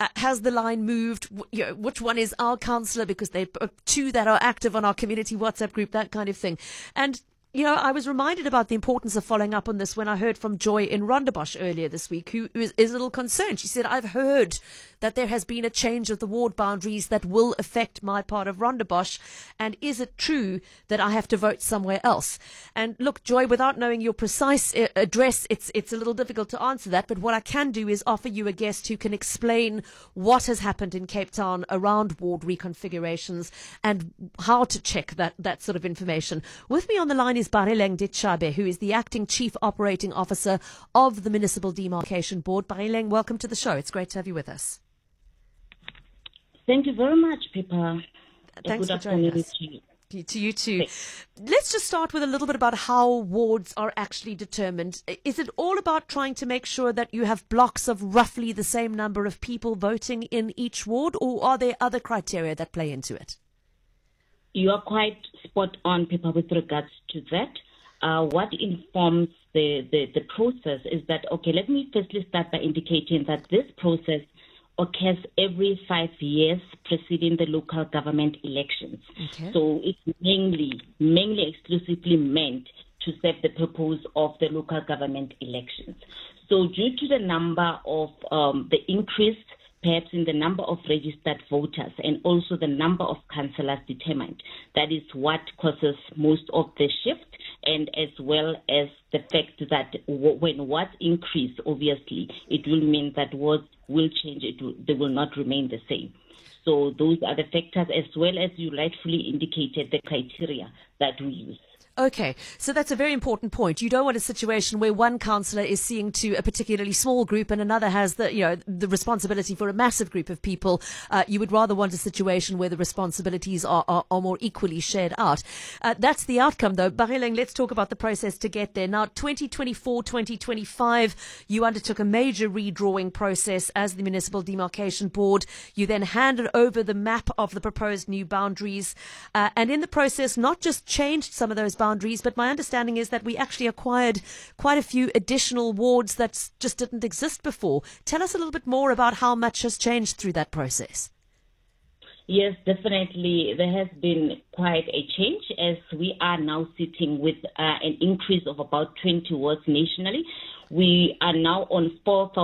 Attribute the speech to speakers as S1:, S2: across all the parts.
S1: has the line moved? Which one is our councillor? Because there are two that are active on our community WhatsApp group, that kind of thing. And I was reminded about the importance of following up on this when I heard from Joy in Rondebosch earlier this week, who is a little concerned. She said, I've heard that there has been a change of the ward boundaries that will affect my part of Rondebosch. And is it true that I have to vote somewhere else? And look, Joy, without knowing your precise address, it's a little difficult to answer that. But what I can do is offer you a guest who can explain what has happened in Cape Town around ward reconfigurations and how to check that sort of information. With me on the line is Barileng Ditchabe, who is the Acting Chief Operating Officer of the Municipal Demarcation Board. Barileng, welcome to the show. It's great to have you with us.
S2: Thank you very much, Pippa.
S1: Thanks for joining us. To you too. Thanks. Let's just start with a little bit about how wards are actually determined. Is it all about trying to make sure that you have blocks of roughly the same number of people voting in each ward, or are there other criteria that play into it?
S2: You are quite spot on, Pippa, with regards to that. What informs the process is that, okay, let me firstly start by indicating that this process occurs every 5 years preceding the local government elections. Okay. So it's mainly exclusively meant to serve the purpose of the local government elections. So due to the number of the increase perhaps in the number of registered voters and also the number of councillors determined, that is what causes most of the shift, and as well as the fact that when wards increase, obviously, it will mean that wards will change. They will not remain the same. So those are the factors, as well as you rightfully indicated, the criteria that we use.
S1: Okay, so that's a very important point. You don't want a situation where one councillor is seeing to a particularly small group and another has the responsibility for a massive group of people. You would rather want a situation where the responsibilities are more equally shared out. That's the outcome, though. Barileng, let's talk about the process to get there. Now, 2024, 2025, you undertook a major redrawing process as the Municipal Demarcation Board. You then handed over the map of the proposed new boundaries, and in the process, not just changed some of those boundaries, but my understanding is that we actually acquired quite a few additional wards that just didn't exist before. Tell us a little bit more about how much has changed through that process.
S2: Yes, definitely. There has been quite a change, as we are now sitting with an increase of about 20 wards nationally. We are now on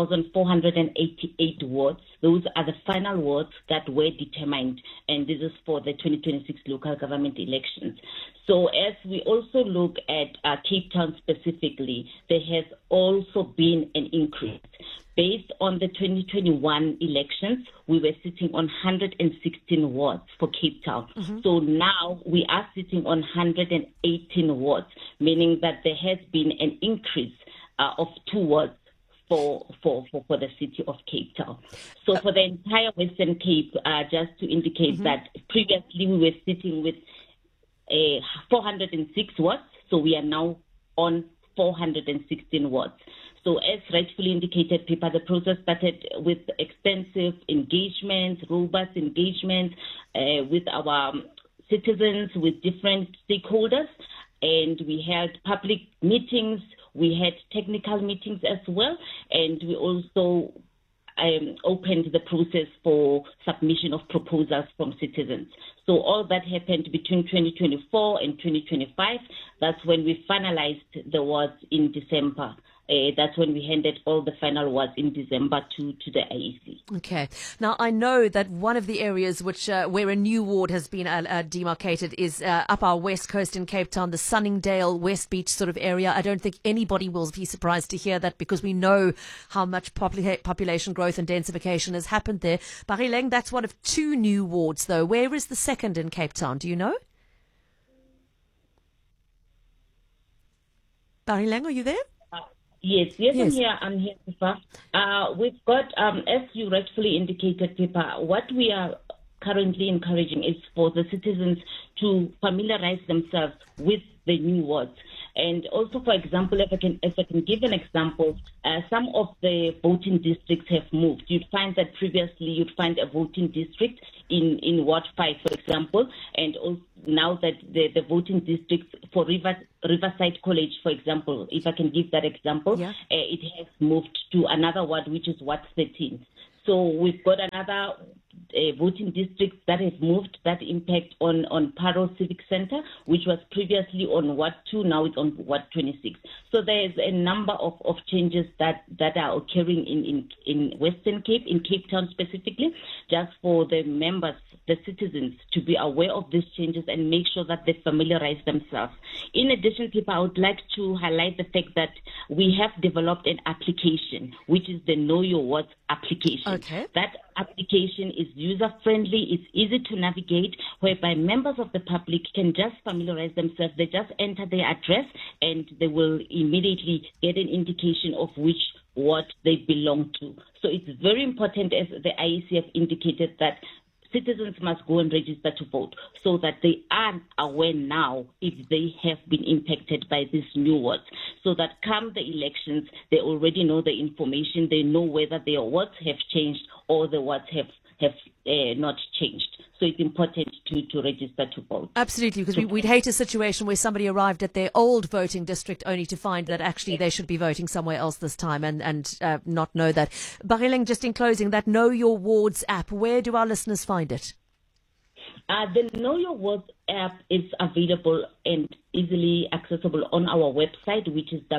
S2: 4,488 wards. Those are the final wards that were determined, and this is for the 2026 local government elections. So as we also look at Cape Town specifically, there has also been an increase. Based on the 2021 elections, we were sitting on 116 wards for Cape Town. Mm-hmm. So now we are sitting on 118 wards, meaning that there has been an increase of 2 wards for the city of Cape Town. So for the entire Western Cape, just to indicate mm-hmm. that previously we were sitting with 406 wards, so we are now on 416 wards. So as rightfully indicated, Pippa, the process started with extensive engagements, robust engagements with our citizens, with different stakeholders, and we held public meetings, we had technical meetings as well, and we also opened the process for submission of proposals from citizens. So all that happened between 2024 and 2025. That's when we finalized the wards in December. That's when we handed all the final wards in December to the IEC.
S1: Okay. Now, I know that one of the areas where a new ward has been demarcated is up our west coast in Cape Town, the Sunningdale, West Beach sort of area. I don't think anybody will be surprised to hear that, because we know how much population growth and densification has happened there. Barileng, that's one of 2 new wards, though. Where is the second in Cape Town? Do you know? Barileng, are you there?
S2: Yes, I'm here, Pippa. We've got, as you rightfully indicated, Pippa, what we are currently encouraging is for the citizens to familiarize themselves with the new wards. And also, for example, if I can give an example, some of the voting districts have moved. You'd find that previously you'd find a voting district in Ward 5, for example, and also now that the voting district for Riverside College, for example, if I can give that example, it has moved to another ward, which is Ward 13. So we've got another voting districts that have moved that impact on Parow Civic Center, which was previously on Ward 2, now it's on Ward 26. So there's a number of changes that are occurring in Western Cape, in Cape Town specifically, just for the members, the citizens, to be aware of these changes and make sure that they familiarize themselves. In addition, people, I would like to highlight the fact that we have developed an application, which is the Know Your Wards application.
S1: Okay.
S2: That application is user-friendly, it's easy to navigate, whereby members of the public can just familiarize themselves. They just enter their address and they will immediately get an indication of which ward they belong to. So it's very important, as the IEC have indicated, that citizens must go and register to vote so that they are aware now if they have been impacted by these new wards, so that come the elections, they already know the information, they know whether their wards have changed or the wards have not changed. So it's important to register to vote.
S1: Absolutely, because we'd hate a situation where somebody arrived at their old voting district only to find that actually they should be voting somewhere else this time and not know that. Barileng, just in closing, that Know Your Wards app, where do our listeners find it?
S2: The Know Your Wards app is available and easily accessible on our website, which is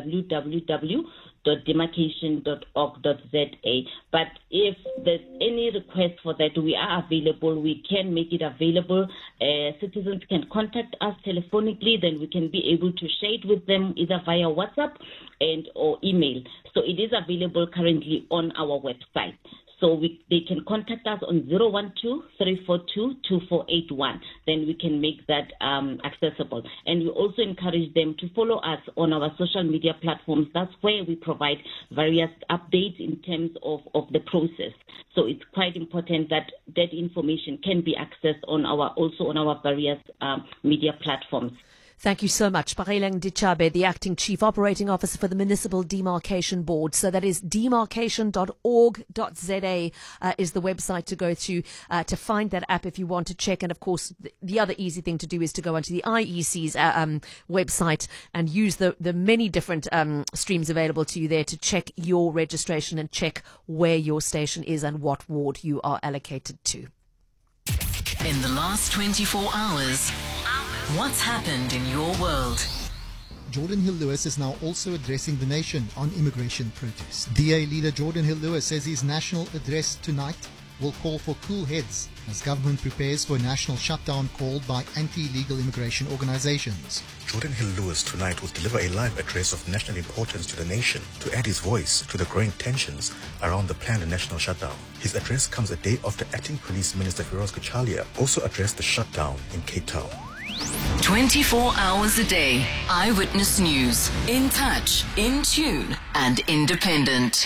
S2: www.demarcation.org.za. But if there's any request for that, we are available. We can make it available. Citizens can contact us telephonically, then we can be able to share it with them either via WhatsApp or email. So it is available currently on our website. So they can contact us on 012-342-2481. Then we can make that accessible. And we also encourage them to follow us on our social media platforms. That's where we provide various updates in terms of the process. So it's quite important that that information can be accessed on our various media platforms.
S1: Thank you so much. Barileng Dichabe, the Acting Chief Operating Officer for the Municipal Demarcation Board. So that is demarcation.org.za is the website to go to find that app if you want to check. And of course, the other easy thing to do is to go onto the IEC's website and use the many different streams available to you there to check your registration and check where your station is and what ward you are allocated to.
S3: In the last 24 hours, what's happened in your world?
S4: Jordan Hill-Lewis is now also addressing the nation on immigration protests. DA leader Jordan Hill-Lewis says his national address tonight will call for cool heads as government prepares for a national shutdown called by anti-illegal immigration organizations.
S5: Jordan Hill-Lewis tonight will deliver a live address of national importance to the nation to add his voice to the growing tensions around the planned national shutdown. His address comes a day after Acting Police Minister Firoz Kachalia also addressed the shutdown in Cape Town.
S3: 24 hours a day. Eyewitness News. In touch, in tune, and independent.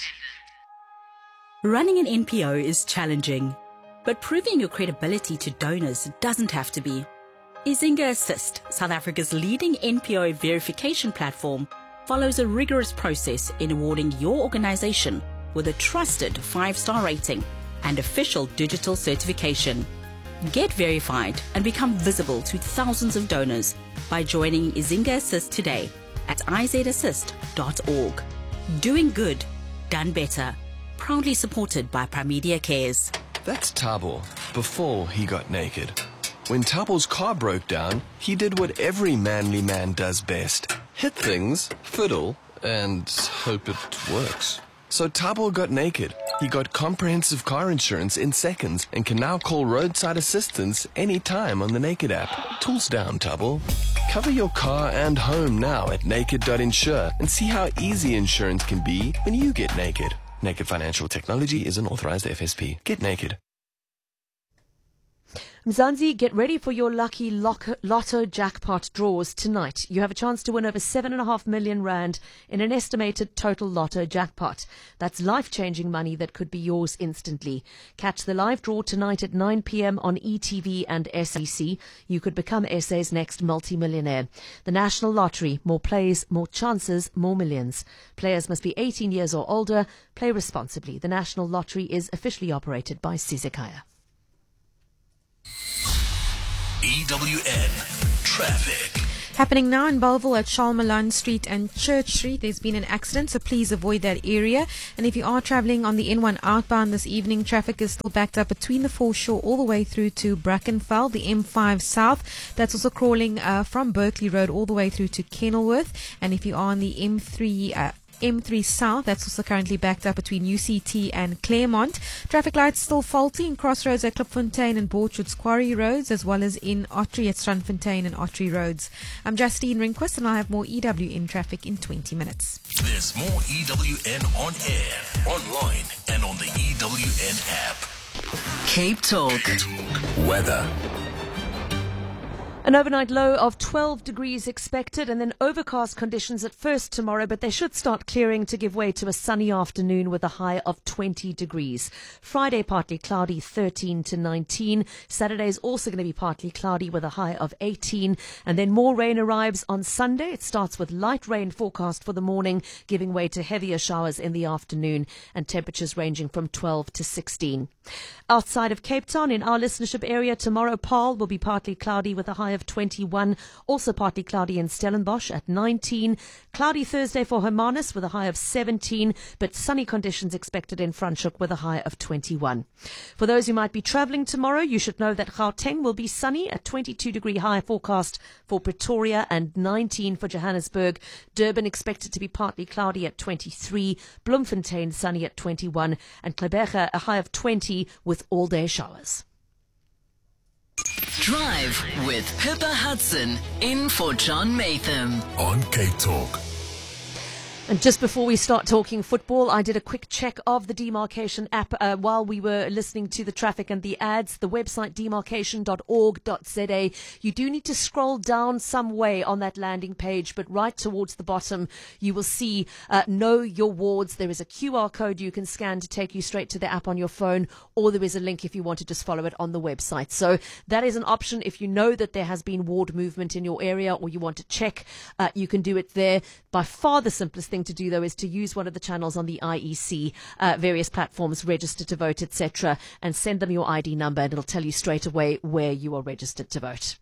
S6: Running an NPO is challenging, but proving your credibility to donors doesn't have to be. Izinga Assist, South Africa's leading NPO verification platform, follows a rigorous process in awarding your organization with a trusted 5-star rating and official digital certification. Get verified and become visible to thousands of donors by joining Izinga Assist today at izassist.org. Doing good, done better. Proudly supported by Primedia Cares.
S7: That's Thabo, before he got naked. When Thabo's car broke down, he did what every manly man does best. Hit things, fiddle, and hope it works. So Thabo got naked. He got comprehensive car insurance in seconds and can now call roadside assistance anytime on the Naked app. Tools down, Thabo. Cover your car and home now at naked.insure and see how easy insurance can be when you get naked. Naked Financial Technology is an authorized FSP. Get naked.
S1: Mzansi, get ready for your lucky lotto jackpot draws tonight. You have a chance to win over 7.5 million rand in an estimated total lotto jackpot. That's life-changing money that could be yours instantly. Catch the live draw tonight at 9 p.m. on ETV and SEC. You could become SA's next multi-millionaire. The National Lottery. More plays, more chances, more millions. Players must be 18 years or older. Play responsibly. The National Lottery is officially operated by Sizekaya.
S8: EWN Traffic. Happening now in Bellville at Shalmalan Street and Church Street. There's been an accident, so please avoid that area. And if you are travelling on the N1 outbound this evening, traffic is still backed up between the foreshore all the way through to Brackenfell, the M5 South. That's also crawling from Berkeley Road all the way through to Kenilworth. And if you are on the M3 South, that's also currently backed up between UCT and Claremont. Traffic lights still faulty in crossroads at Klipfontein and Borchard's Quarry Roads, as well as in Ottery at Strandfontein and Ottery Roads. I'm Justine Ringquist, and I'll have more EWN traffic in 20 minutes.
S9: There's more EWN on air, online, and on the EWN app.
S3: Cape Talk.
S9: Weather.
S1: An overnight low of 12 degrees expected, and then overcast conditions at first tomorrow, but they should start clearing to give way to a sunny afternoon with a high of 20 degrees. Friday partly cloudy, 13 to 19. Saturday is also going to be partly cloudy with a high of 18, and then more rain arrives on Sunday. It starts with light rain forecast for the morning, giving way to heavier showers in the afternoon, and temperatures ranging from 12 to 16. Outside of Cape Town, in our listenership area, tomorrow Paarl will be partly cloudy with a high of 21, also partly cloudy in Stellenbosch at 19. Cloudy Thursday for Hermanus with a high of 17, but sunny conditions expected in Franschhoek with a high of 21. For those who might be travelling tomorrow, you should know that Gauteng will be sunny at 22-degree high forecast for Pretoria and 19 for Johannesburg. Durban expected to be partly cloudy at 23, Bloemfontein sunny at 21, and Gqeberha a high of 20 with all-day showers.
S3: Drive with Pippa Hudson in for John Matham
S9: On Cape Talk.
S1: And just before we start talking football, I did a quick check of the Demarcation app while we were listening to the traffic and the ads. The website demarcation.org.za. You do need to scroll down some way on that landing page, but right towards the bottom, you will see Know Your Wards. There is a QR code you can scan to take you straight to the app on your phone, or there is a link if you want to just follow it on the website. So that is an option. If you know that there has been ward movement in your area or you want to check, you can do it there. By far the simplest thing to do, though, is to use one of the channels on the IEC, various platforms, register to vote, etc., and send them your ID number, and it'll tell you straight away where you are registered to vote.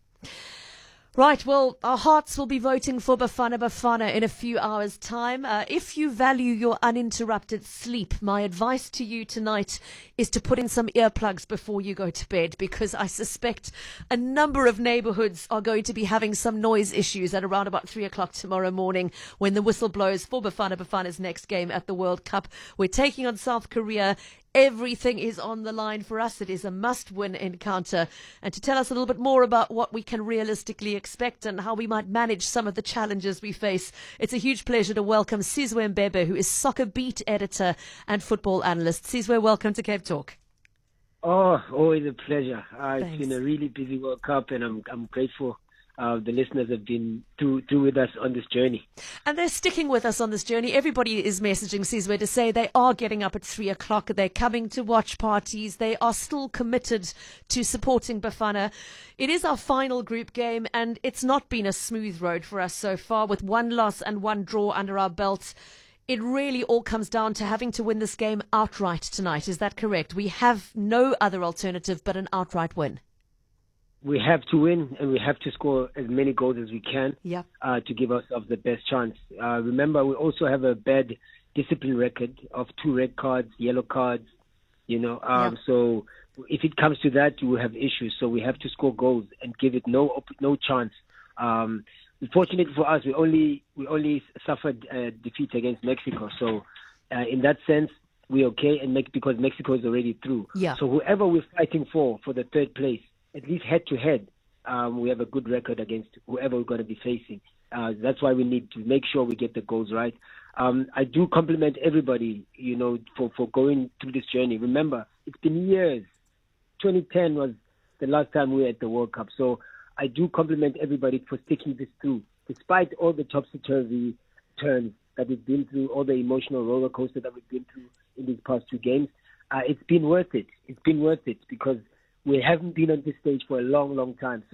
S1: Right, well, our hearts will be voting for Bafana in a few hours' time. If you value your uninterrupted sleep, my advice to you tonight is to put in some earplugs before you go to bed, because I suspect a number of neighborhoods are going to be having some noise issues at around about 3 o'clock tomorrow morning when the whistle blows for Bafana's next game at the World Cup. We're taking on South Korea. Everything is on the line for us. It is a must-win encounter. And to tell us a little bit more about what we can realistically expect and how we might manage some of the challenges we face, it's a huge pleasure to welcome Sizwe Mbebe, who is Soccer Beat editor and football analyst. Sizwe, welcome to Cape Talk.
S10: Oh, always a pleasure. It's been a really busy World Cup, and I'm grateful. The listeners have been through with us on this journey.
S1: And they're sticking with us on this journey. Everybody is messaging Sizwe to say they are getting up at 3 o'clock. They're coming to watch parties. They are still committed to supporting Bafana. It is our final group game, and it's not been a smooth road for us so far, with one loss and one draw under our belts. It really all comes down to having to win this game outright tonight. Is that correct? We have no other alternative but an outright win.
S10: We have to win, and we have to score as many goals as we can to give ourselves the best chance. Remember, we also have a bad discipline record of 2 red cards, yellow cards, so if it comes to that, we will have issues. So we have to score goals and give it no chance. Unfortunately for us, we only suffered a defeat against Mexico. So in that sense, we're okay, and because Mexico is already through.
S1: Yeah.
S10: So whoever we're fighting for the third place, at least head-to-head, we have a good record against whoever we're going to be facing. That's why we need to make sure we get the goals right. I do compliment everybody, for going through this journey. Remember, it's been years. 2010 was the last time we were at the World Cup. So I do compliment everybody for sticking this through, despite all the topsy-turvy turns that we've been through, all the emotional roller coaster that we've been through in these past 2 games. It's been worth it. It's been worth it because we haven't been on this stage for a long, long time. So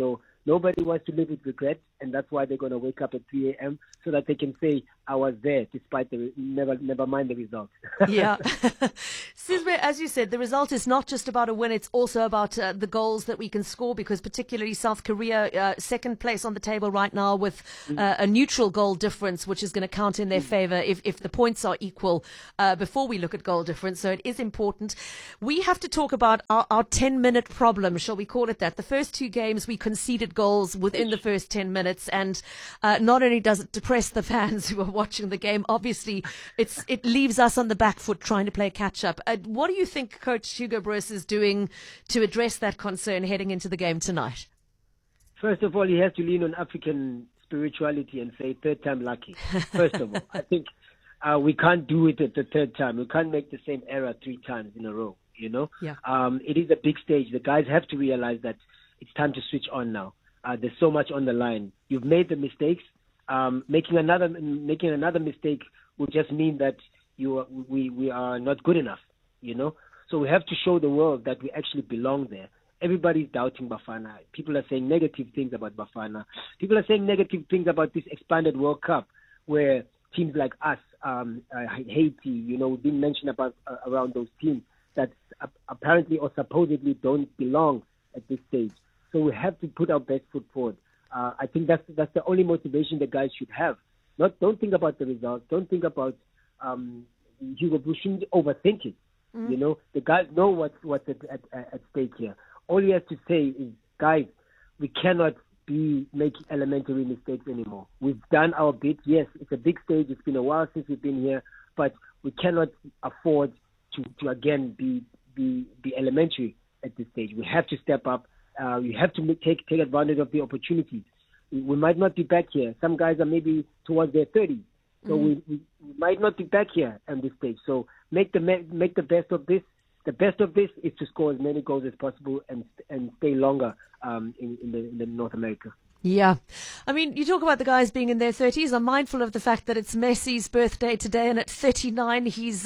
S10: Nobody wants to live with regret, and that's why they're going to wake up at 3 a.m. so that they can say, I was there, despite never mind the result.
S1: Yeah. Sizwe, as you said, the result is not just about a win, it's also about the goals that we can score, because particularly South Korea, second place on the table right now with a neutral goal difference, which is going to count in their favour if the points are equal before we look at goal difference. So it is important. We have to talk about our 10-minute problem, shall we call it that. The first two games we conceded goals within the first 10 minutes, and not only does it depress the fans who are watching the game, obviously it leaves us on the back foot trying to play catch up. What do you think Coach Hugo Broos is doing to address that concern heading into the game tonight?
S10: First of all, he has to lean on African spirituality and say third time lucky. First of all, I think we can't do it at the third time. We can't make the same error 3 times in a row, you know?
S1: Yeah.
S10: It is a big stage. The guys have to realize that it's time to switch on now. There's so much on the line. You've made the mistakes. Making another mistake will just mean that we are not good enough, you know. So we have to show the world that we actually belong there. Everybody's doubting Bafana. People are saying negative things about Bafana. People are saying negative things about this expanded World Cup, where teams like us, Haiti, you know, being mentioned about around those teams that apparently or supposedly don't belong at this stage. So we have to put our best foot forward. I think that's the only motivation the guys should have. Don't think about the results. Don't think about Hugo Broos shouldn't overthink it. You know, the guys know what's at stake here. All he has to say is, guys, we cannot be making elementary mistakes anymore. We've done our bit. Yes, it's a big stage. It's been a while since we've been here, but we cannot afford to again be elementary at this stage. We have to step up. We have to take advantage of the opportunities. We might not be back here. Some guys are maybe towards their 30s. So we might not be back here at this stage. So make the best of this. The best of this is to score as many goals as possible and stay longer in the North America.
S1: Yeah. I mean, you talk about the guys being in their 30s. I'm mindful of the fact that it's Messi's birthday today, and at 39, he's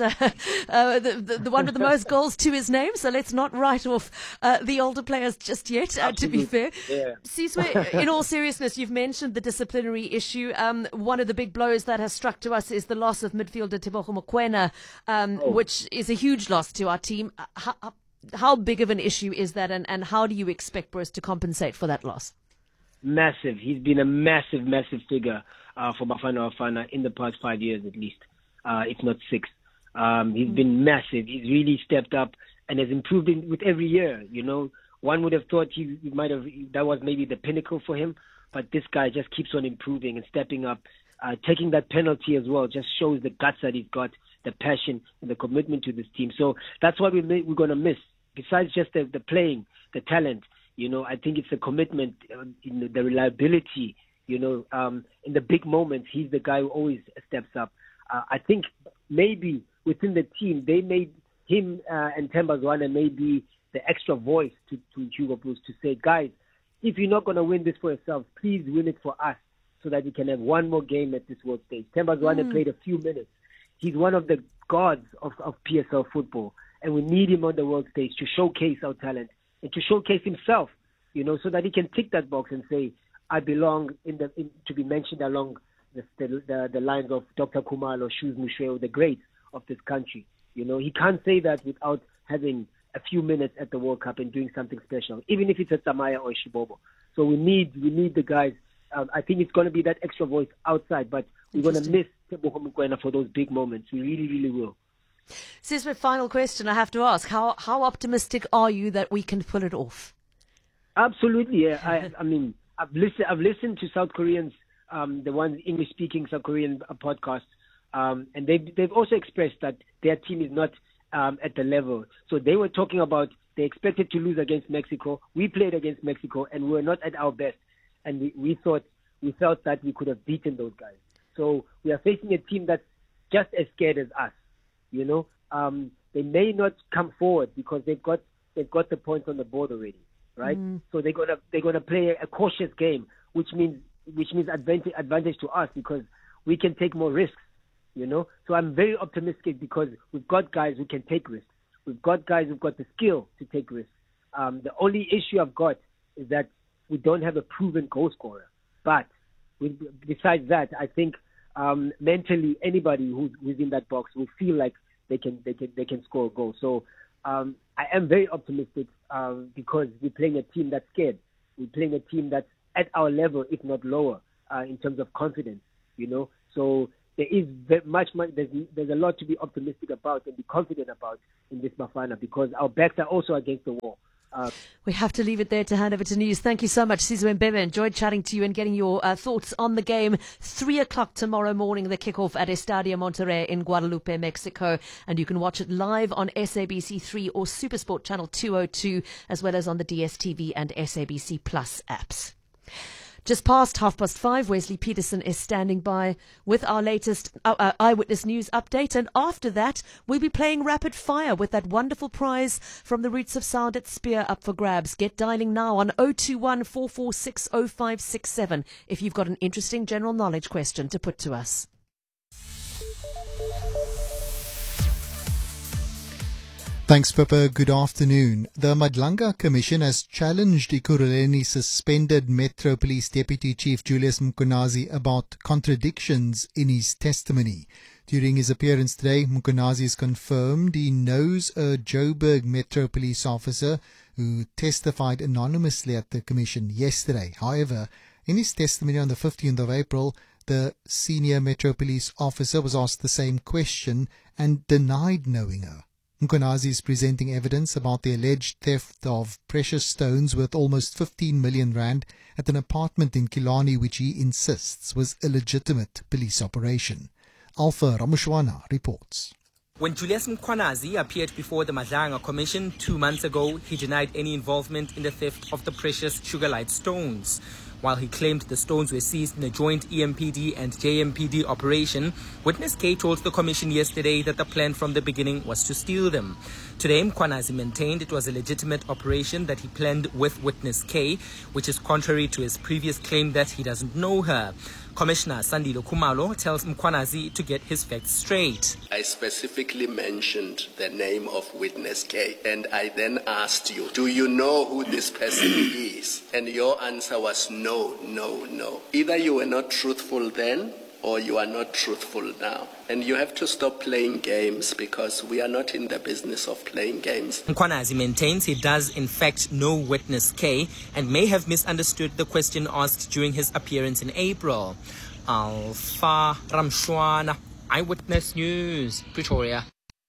S1: the one with the most goals to his name. So let's not write off the older players just yet, to be fair. Yeah. Sizwe, in all seriousness, you've mentioned the disciplinary issue. One of the big blows that has struck to us is the loss of midfielder Tebogo Mokoena, which is a huge loss to our team. How big of an issue is that, and how do you expect Broos to compensate for that loss?
S10: Massive. He's been a massive figure for Bafana in the past 5 years at least, if not 6. He's been massive. He's really stepped up and has improved with every year. You know, one would have thought he might have, that was maybe the pinnacle for him, but this guy just keeps on improving and stepping up. Taking that penalty as well just shows the guts that he's got, the passion and the commitment to this team. So that's what we're going to miss. Besides just the playing, the talent. You know, I think it's the commitment, the reliability, you know, in the big moments, he's the guy who always steps up. I think maybe within the team, they made him and Themba Zwane maybe the extra voice to Hugo Broos to say, guys, if you're not going to win this for yourselves, please win it for us so that we can have one more game at this world stage. Themba Zwane played a few minutes. He's one of the gods of PSL football, and we need him on the world stage to showcase our talent and to showcase himself, you know, so that he can tick that box and say, I belong to be mentioned along the lines of Dr. Khumalo, Shoes Mushweo, the greats of this country. You know, he can't say that without having a few minutes at the World Cup and doing something special, even if it's a Tsamaya or a Shibobo. So we need the guys. I think it's going to be that extra voice outside, but we're going to miss Tebogo Mokoena for those big moments. We really, really will.
S1: Sizwe, final question I have to ask. How optimistic are you that we can pull it off?
S10: Absolutely. Yeah. I mean, I've listened to South Koreans, the ones English-speaking South Korean podcasts, and they've also expressed that their team is not at the level. So they were talking about they expected to lose against Mexico. We played against Mexico, and we were not at our best. And we felt that we could have beaten those guys. So we are facing a team that's just as scared as us. You know, they may not come forward because they've got the points on the board already, right? So they're gonna play a cautious game, which means advantage to us because we can take more risks. You know, so I'm very optimistic because we've got guys who can take risks. We've got guys who've got the skill to take risks. The only issue I've got is that we don't have a proven goal scorer. But besides that, I think mentally anybody who's in that box will feel like they can score a goal. So I am very optimistic because we're playing a team that's scared. We're playing a team that's at our level, if not lower, in terms of confidence. So there is there's a lot to be optimistic about and be confident about in this Bafana because our backs are also against the wall.
S1: We have to leave it there to hand over to news. Thank you so much, Sizwe Mbebe. Enjoyed chatting to you and getting your thoughts on the game. 3:00 tomorrow morning, the kickoff at Estadio Monterrey in Guadalupe, Mexico. And you can watch it live on SABC3 or Supersport Channel 202, as well as on the DSTV and SABC Plus apps. Just past 5:30, Wesley Peterson is standing by with our latest Eyewitness News update. And after that, we'll be playing Rapid Fire with that wonderful prize from the Roots of Sound at Spear up for grabs. Get dialing now on 021 446 0567 if you've got an interesting general knowledge question to put to us.
S4: Thanks, Pippa. Good afternoon. The Madlanga Commission has challenged Ekurhuleni suspended Metro Police Deputy Chief Julius Mkhwanazi about contradictions in his testimony. During his appearance today, Mkhwanazi has confirmed he knows a Joburg Metro Police officer who testified anonymously at the Commission yesterday. However, in his testimony on the 15th of April, the senior Metro Police officer was asked the same question and denied knowing her. Mkhwanazi is presenting evidence about the alleged theft of precious stones worth almost 15 million rand at an apartment in Killarney, which he insists was a legitimate police operation. Alpha Ramushwana reports.
S11: When Julius Mkhwanazi appeared before the Madlanga Commission 2 months ago, he denied any involvement in the theft of the precious Sugarlight stones. While he claimed the stones were seized in a joint EMPD and JMPD operation, Witness K told the Commission yesterday that the plan from the beginning was to steal them. Today, Mkhwanazi maintained it was a legitimate operation that he planned with Witness K, which is contrary to his previous claim that he doesn't know her. Commissioner Sandile Khumalo tells Mkhwanazi to get his facts straight.
S12: I specifically mentioned the name of Witness K, and I then asked you, do you know who this person is? And your answer was no, no, no. Either you were not truthful then, or you are not truthful now. And you have to stop playing games because we are not in the business of playing games.
S11: Mkhwanazi maintains he does in fact know Witness K and may have misunderstood the question asked during his appearance in April. Alpha Ramshwana, Eyewitness News, Pretoria.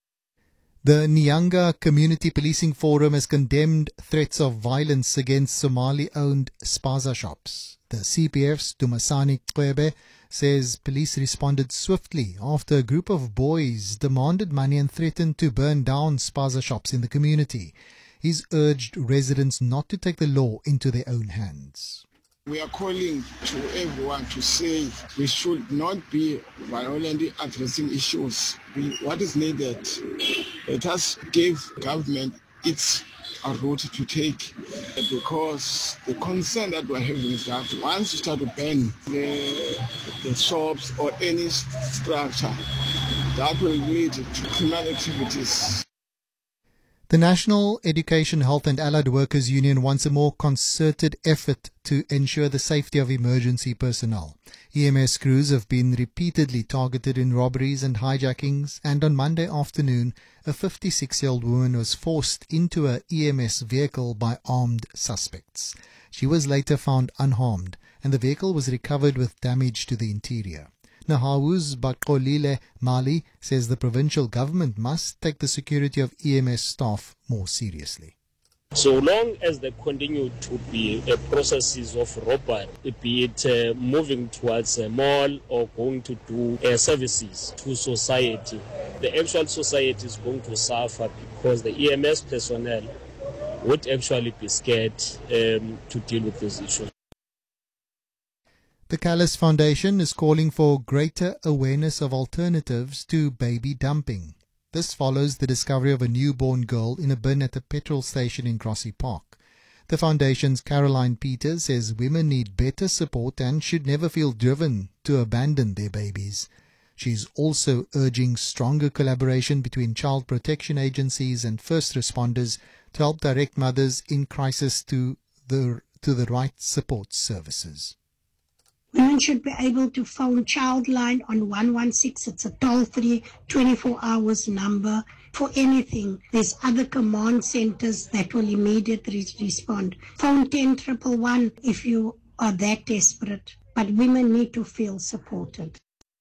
S4: The Nyanga Community Policing Forum has condemned threats of violence against Somali-owned spaza shops. The CPF's Dumasani Kwebe says police responded swiftly after a group of boys demanded money and threatened to burn down spaza shops in the community. He's urged residents not to take the law into their own hands.
S13: We are calling to everyone to say we should not be violently addressing issues. What is needed, let us give government its route to take, because the concern that we're having is that once you start to ban the shops or any structure, that will lead to criminal activities.
S4: The National Education, Health and Allied Workers Union wants a more concerted effort to ensure the safety of emergency personnel. EMS crews have been repeatedly targeted in robberies and hijackings, and on Monday afternoon, a 56-year-old woman was forced into a EMS vehicle by armed suspects. She was later found unharmed, and the vehicle was recovered with damage to the interior. Nahawuz Bakolile Mali says the provincial government must take the security of EMS staff more seriously.
S14: So long as there continue to be processes of robbery, be it moving towards a mall or going to do services to society, the actual society is going to suffer because the EMS personnel would actually be scared to deal with this issue.
S4: The Callis Foundation is calling for greater awareness of alternatives to baby dumping. This follows the discovery of a newborn girl in a bin at a petrol station in Grassy Park. The foundation's Caroline Peters says women need better support and should never feel driven to abandon their babies. She's also urging stronger collaboration between child protection agencies and first responders to help direct mothers in crisis to to the right support services.
S15: Women should be able to phone Childline on 116. It's a toll-free 24 hours number for anything. There's other command centers that will immediately respond. Phone 10-111 if you are that desperate. But women need to feel supported.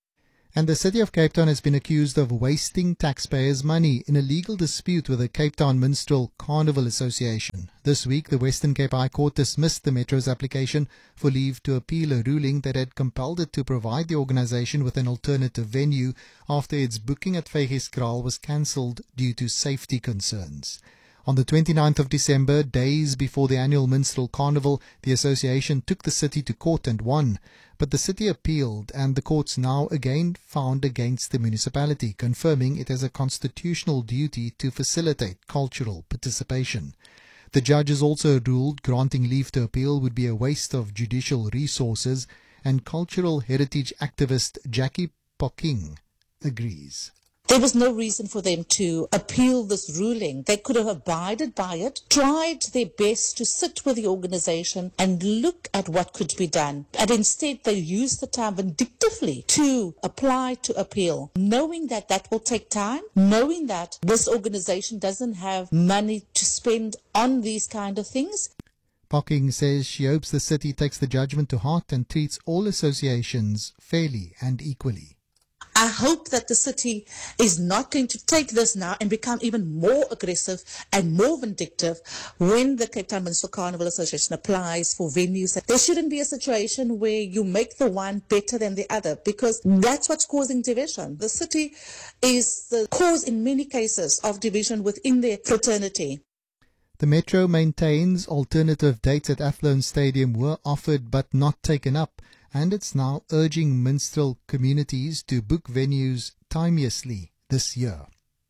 S4: And the City of Cape Town has been accused of wasting taxpayers' money in a legal dispute with the Cape Town Minstrel Carnival Association. This week, the Western Cape High Court dismissed the Metro's application for leave to appeal a ruling that had compelled it to provide the organisation with an alternative venue after its booking at Vygiskraal was cancelled due to safety concerns. On the 29th of December, days before the annual Minstrel Carnival, the association took the city to court and won. But the city appealed, and the courts now again found against the municipality, confirming it has a constitutional duty to facilitate cultural participation. The judges also ruled granting leave to appeal would be a waste of judicial resources, and cultural heritage activist Jackie Poking agrees.
S16: There was no reason for them to appeal this ruling. They could have abided by it, tried their best to sit with the organisation and look at what could be done. And instead, they used the time vindictively to apply to appeal, knowing that that will take time, knowing that this organisation doesn't have money to spend on these kind of things.
S4: Poking says she hopes the city takes the judgment to heart and treats all associations fairly and equally.
S16: I hope that the city is not going to take this now and become even more aggressive and more vindictive when the Cape Town Minstrel Carnival Association applies for venues. There shouldn't be a situation where you make the one better than the other, because that's what's causing division. The city is the cause in many cases of division within their fraternity.
S4: The Metro maintains alternative dates at Athlone Stadium were offered but not taken up, and it's now urging minstrel communities to book venues timeously this year.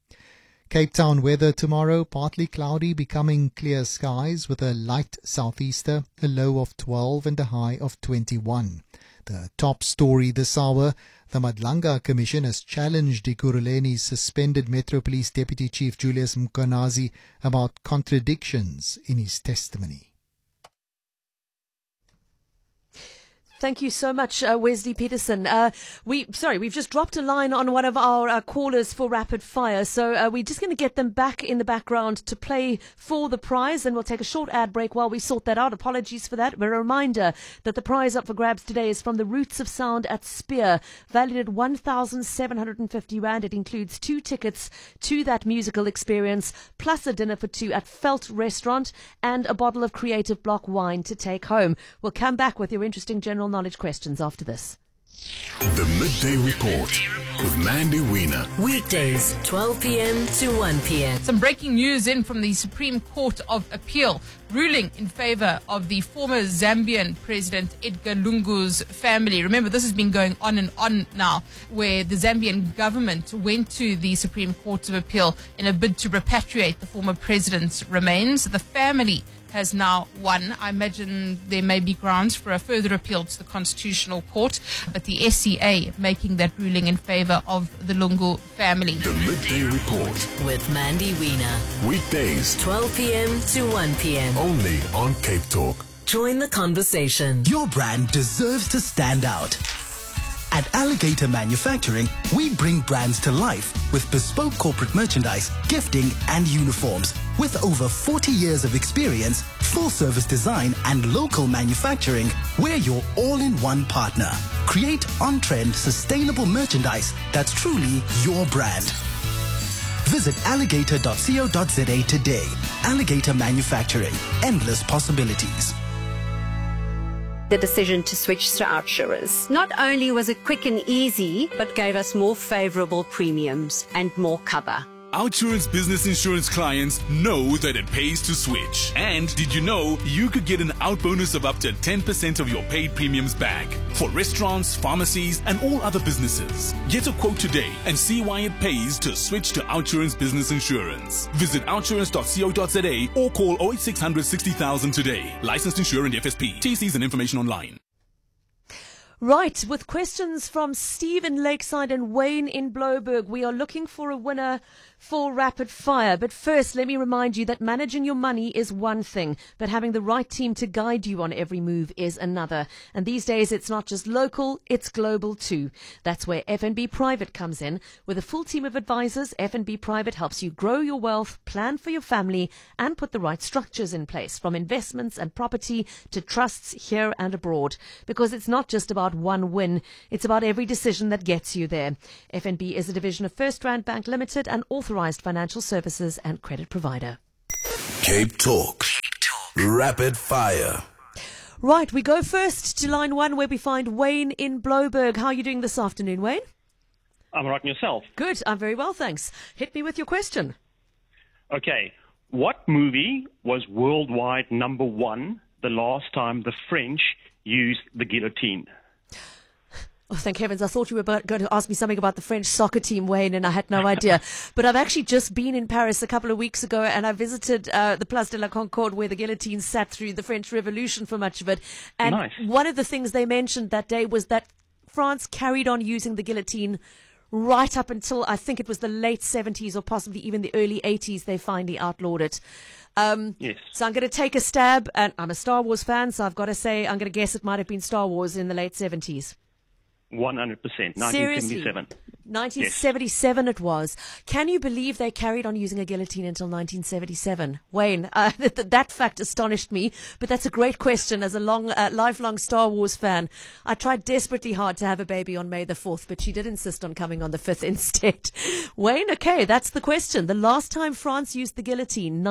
S4: Cape Town weather tomorrow, partly cloudy, becoming clear skies with a light southeaster, a low of 12 and a high of 21. The top story this hour, the Madlanga Commission has challenged Ekurhuleni's suspended Metro Police Deputy Chief Julius Mkhwanazi about contradictions in his testimony.
S1: Thank you so much, Wesley Peterson. We've just dropped a line on one of our callers for rapid fire, so we're just going to get them back in the background to play for the prize, and we'll take a short ad break while we sort that out. Apologies for that. But a reminder that the prize up for grabs today is from the Roots of Sound at Spear, valued at 1,750 Rand. It includes 2 tickets to that musical experience, plus a dinner for 2 at Felt Restaurant, and a bottle of Creative Block wine to take home. We'll come back with your interesting general knowledge questions after this.
S9: The Midday Report with Mandy Wiener.
S3: Weekdays, 12 p.m. to 1 p.m.
S17: Some breaking news in from the Supreme Court of Appeal, ruling in favor of the former Zambian President Edgar Lungu's family. Remember, this has been going on and on now, where the Zambian government went to the Supreme Court of Appeal in a bid to repatriate the former president's remains. The family has now won. I imagine there may be grounds for a further appeal to the Constitutional Court, but the SCA making that ruling in favor of the Lungu family.
S9: The Midday Report
S3: with Mandy Wiener.
S9: Weekdays,
S3: 12 p.m. to 1 p.m.
S9: only on Cape Talk.
S3: Join the conversation.
S18: Your brand deserves to stand out. At Alligator Manufacturing, we bring brands to life with bespoke corporate merchandise, gifting, and uniforms. With over 40 years of experience, full-service design, and local manufacturing, we're your all-in-one partner. Create on-trend, sustainable merchandise that's truly your brand. Visit alligator.co.za today. Alligator Manufacturing. Endless possibilities.
S19: The decision to switch to OUTsurance. Not only was it quick and easy, but gave us more favorable premiums and more cover.
S20: OUTsurance business insurance clients know that it pays to switch. And did you know you could get an out bonus of up to 10% of your paid premiums back for restaurants, pharmacies, and all other businesses? Get a quote today and see why it pays to switch to OUTsurance business insurance. Visit outsurance.co.za or call 08600 60,000 today. Licensed insurer and FSP. TCs and information online.
S1: Right, with questions from Steve in Lakeside and Wayne in Bloberg, we are looking for a winner for Rapid Fire. But first, let me remind you that managing your money is one thing, but having the right team to guide you on every move is another. And these days, it's not just local, it's global too. That's where FNB Private comes in. With a full team of advisors, FNB Private helps you grow your wealth, plan for your family, and put the right structures in place, from investments and property to trusts here and abroad. Because it's not just about one win, it's about every decision that gets you there. FNB is a division of First Rand Bank Limited and authorized financial services and credit provider.
S9: Cape Talk. Rapid Fire.
S1: Right, we go first to line 1 where we find Wayne in Bloberg. How are you doing this afternoon, Wayne?
S21: I'm right, and yourself?
S1: Good, I'm very well, thanks. Hit me with your question.
S21: Okay, what movie was worldwide #1 the last time the French used the guillotine?
S1: Oh, thank heavens. I thought you were going to ask me something about the French soccer team, Wayne, and I had no idea. But I've actually just been in Paris a couple of weeks ago, and I visited the Place de la Concorde, where the guillotine sat through the French Revolution for much of it. And
S21: nice.
S1: One of the things they mentioned that day was that France carried on using the guillotine right up until, I think it was the late 70s or possibly even the early 80s, they finally outlawed it.
S21: Yes.
S1: So I'm going to take a stab, and I'm a Star Wars fan, so I've got to say I'm going to guess it might have been Star Wars in the late 70s.
S21: 100%. 1977.
S1: 1977 it was. Can you believe they carried on using a guillotine until 1977? Wayne, that fact astonished me, but that's a great question as a lifelong Star Wars fan. I tried desperately hard to have a baby on May the 4th, but she did insist on coming on the 5th instead. Wayne, okay, that's the question. The last time France used the guillotine,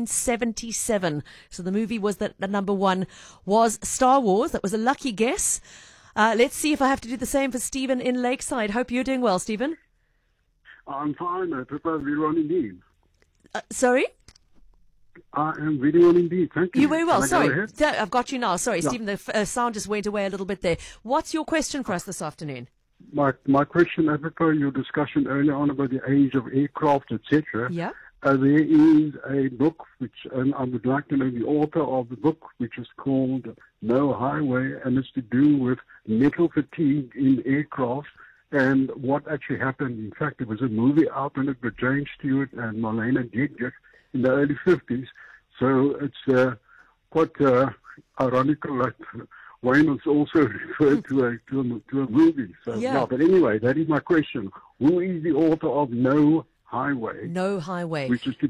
S1: 1977. So the movie was that the #1 was Star Wars. That was a lucky guess. Let's see if I have to do the same for Stephen in Lakeside. Hope you're doing well, Stephen.
S22: I'm fine. I prepare very well indeed.
S1: Sorry?
S22: I am very well indeed. Thank you.
S1: You're very well.
S22: Can I
S1: Sorry.
S22: go ahead?
S1: I've got you now. Sorry,
S22: Yeah.
S1: Stephen, the sound just went away a little bit there. What's your question for us this afternoon?
S22: My question, apropos your discussion earlier on about the age of aircraft, etc.
S1: Yeah.
S22: There is a book which, and I would like to know the author of the book, which is called No Highway, and it's to do with metal fatigue in aircraft and what actually happened. In fact, there was a movie out on it with James Stewart and Marlene Dietrich in the early 50s. So it's quite ironical that Wayne was also referred to a movie. So
S1: Yeah.
S22: But anyway, that is my question. Who is the author of No Highway?
S1: No Highway.
S22: Which is to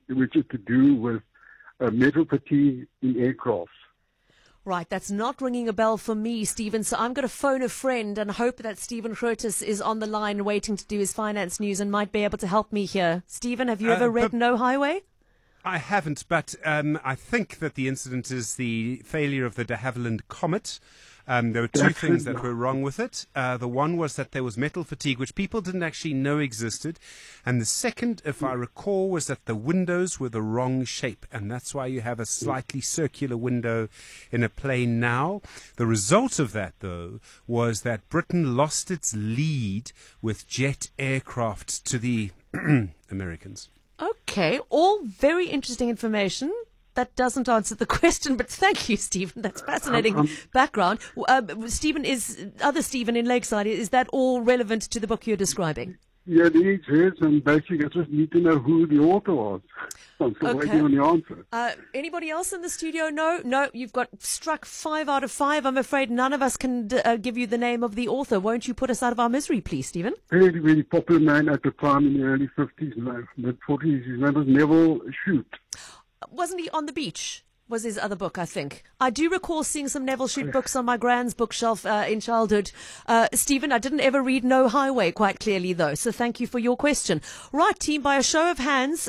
S22: do with metal fatigue in aircraft.
S1: Right, that's not ringing a bell for me, Stephen, so I'm going to phone a friend and hope that Stephen Curtis is on the line waiting to do his finance news and might be able to help me here. Stephen, have you ever read No Highway?
S23: I haven't, but I think that the incident is the failure of the de Havilland Comet. There were two things that were wrong with it. The one was that there was metal fatigue, which people didn't actually know existed. And the second, if I recall, was that the windows were the wrong shape. And that's why you have a slightly circular window in a plane now. The result of that, though, was that Britain lost its lead with jet aircraft to the Americans.
S1: Okay, all very interesting information. That doesn't answer the question, but thank you, Stephen. That's fascinating background. Stephen other Stephen in Lakeside, is that all relevant to the book you're describing?
S22: Yeah, it is, and basically I just need to know who the author was. I'm still waiting on the answer.
S1: Anybody else in the studio? No, you've got struck 5 out of 5. I'm afraid none of us can give you the name of the author. Won't you put us out of our misery, please, Stephen?
S22: Very, very popular man at the time in the early 50s, mid-40s. His name was Neville Shute.
S1: Wasn't he On the Beach? Was his other book, I think. I do recall seeing some Neville Shute books on my grand's bookshelf in childhood. Stephen, I didn't ever read No Highway quite clearly, though, so thank you for your question. Right, team, by a show of hands,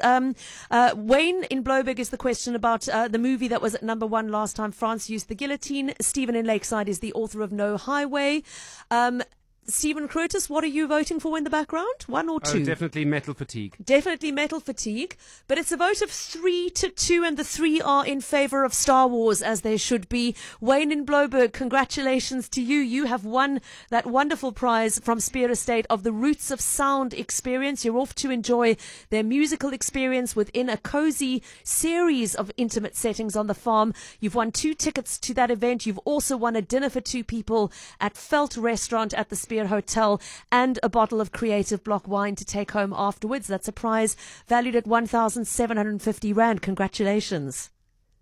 S1: Wayne in Bloberg is the question about the movie that was at #1 last time France used the guillotine. Stephen in Lakeside is the author of No Highway. Stephen Curtis, what are you voting for in the background? 1 or 2?
S23: Oh, definitely Metal Fatigue.
S1: Definitely Metal Fatigue, but it's a vote of 3-2, and the 3 are in favour of Star Wars, as they should be. Wayne in Bloberg, congratulations to you. You have won that wonderful prize from Spear Estate of the Roots of Sound experience. You're off to enjoy their musical experience within a cosy series of intimate settings on the farm. You've won 2 tickets to that event. You've also won a dinner for 2 people at Felt Restaurant at the Spear Hotel and a bottle of Creative Block wine to take home afterwards. That's a prize valued at 1,750 Rand. Congratulations.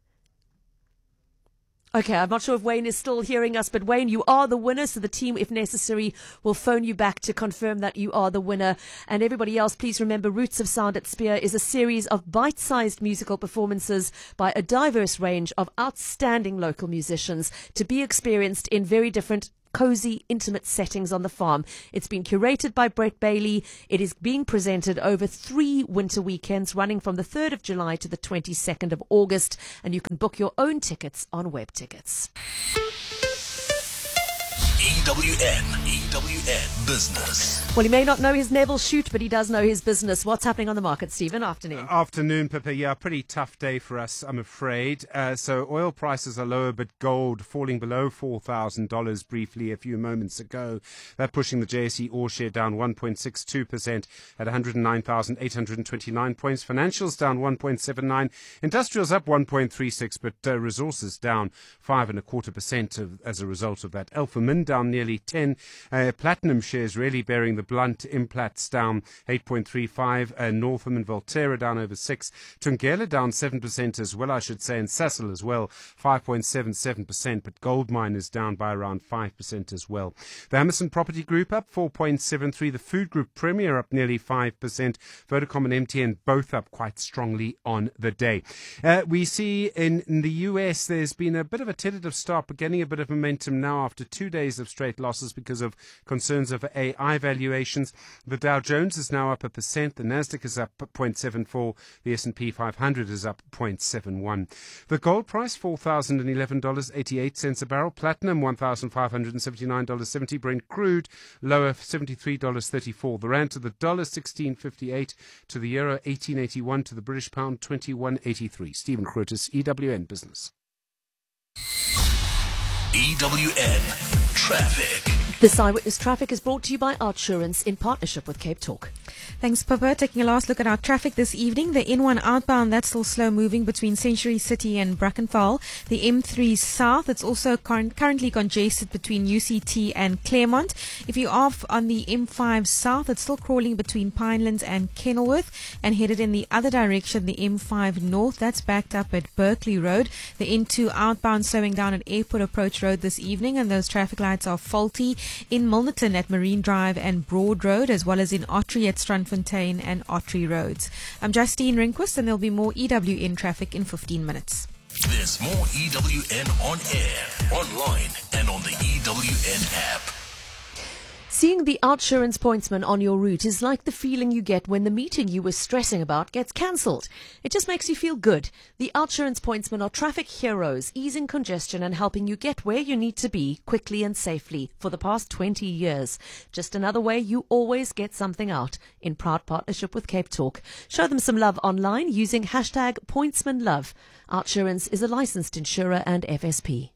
S1: Okay, I'm not sure if Wayne is still hearing us, but Wayne, you are the winner, so the team, if necessary, will phone you back to confirm that you are the winner. And everybody else, please remember, Roots of Sound at Spear is a series of bite-sized musical performances by a diverse range of outstanding local musicians to be experienced in very different cozy, intimate settings on the farm. It's been curated by Brett Bailey. It is being presented over 3 winter weekends running from the 3rd of July to the 22nd of August, and you can book your own tickets on Web Tickets.
S9: EWN Business.
S1: Well, he may not know his Neville shoot, but he does know his business. What's happening on the market, Stephen? Afternoon.
S23: Afternoon, Pippa. Yeah, pretty tough day for us, I'm afraid. So oil prices are lower, but gold falling below $4,000 briefly a few moments ago. That pushing the JSE All Share down 1.62% at 109,829 points. Financials down 1.79. Industrials up 1.36, but resources down 5.25% as a result of that. Alpha Min down nearly 10. Platinum shares really bearing the blunt. Implats down 8.35. Northam and Volterra down over 6. Tungela down 7% as well, I should say, and Sasol as well 5.77%, but Goldmine is down by around 5% as well. The Amazon Property Group up 4.73. The Food Group Premier up nearly 5%. Vodacom and MTN both up quite strongly on the day. We see in the US there's been a bit of a tentative start, but getting a bit of momentum now after 2 days of straight losses because of concerns over AI valuations. The Dow Jones is now up 1%. The Nasdaq is up 0.74. The S&P 500 is up 0.71. The gold price $4,011.88 a barrel. Platinum $1,579.70. Brent crude lower $73.34. The rand to the dollar 16.58. To the euro 18.81. To the British pound 21.83. Stephen Curtis, EWN Business.
S9: EWN Traffic.
S1: This Eyewitness Traffic is brought to you by Outsurance in partnership with Cape Talk.
S8: Thanks, Pippa. Taking a last look at our traffic this evening. The N1 outbound, that's still slow moving between Century City and Brackenfell. The M3 south, it's also currently congested between UCT and Claremont. If you're off on the M5 south, it's still crawling between Pinelands and Kenilworth, and headed in the other direction, the M5 north, that's backed up at Berkeley Road. The N2 outbound slowing down at Airport Approach Road this evening, and those traffic lights are faulty in Milnerton at Marine Drive and Broad Road, as well as in Ottery at Strandfontein and Ottery Roads. I'm Justine Rehnquist, and there'll be more EWN traffic in 15 minutes.
S9: There's more EWN on air, online, and on the EWN app.
S1: Seeing the Outsurance pointsman on your route is like the feeling you get when the meeting you were stressing about gets cancelled. It just makes you feel good. The Outsurance pointsmen are traffic heroes, easing congestion and helping you get where you need to be quickly and safely for the past 20 years. Just another way you always get something out, in proud partnership with Cape Talk. Show them some love online using hashtag pointsmanlove. Outsurance is a licensed insurer and FSP.